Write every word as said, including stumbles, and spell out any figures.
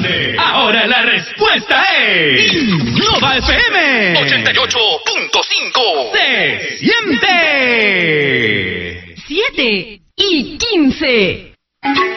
grande. Ahora la respuesta es Innova F M ochenta y ocho punto cinco. Se siente. siete y quince.